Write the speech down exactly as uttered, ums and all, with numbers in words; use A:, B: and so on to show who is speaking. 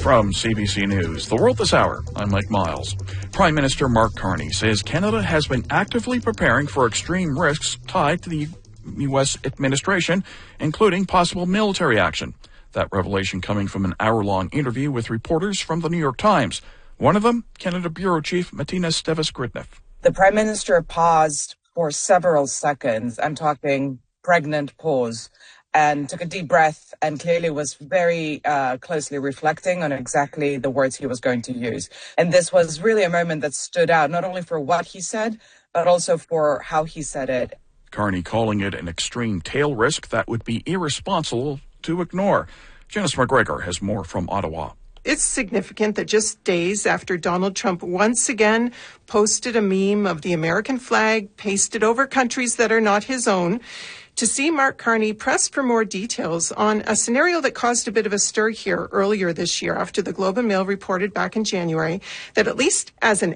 A: From C B C News, The World This Hour, I'm Mike Miles. Prime Minister Mark Carney says Canada has been actively preparing for extreme risks tied to the U S administration, including possible military action. That revelation coming from an hour-long interview with reporters from the New York Times. One of them, Canada Bureau Chief Martina Steves-Gritneff.
B: The Prime Minister paused for several seconds. I'm talking pregnant pause. And took a deep breath and clearly was very uh, closely reflecting on exactly the words he was going to use. And this was really a moment that stood out, not only for what he said, but also for how he said it.
A: Carney calling it an extreme tail risk that would be irresponsible to ignore. Janice McGregor has more from Ottawa.
C: It's significant that just days after Donald Trump once again posted a meme of the American flag pasted over countries that are not his own, to see Mark Carney pressed for more details on a scenario that caused a bit of a stir here earlier this year after the Globe and Mail reported back in January that at least as an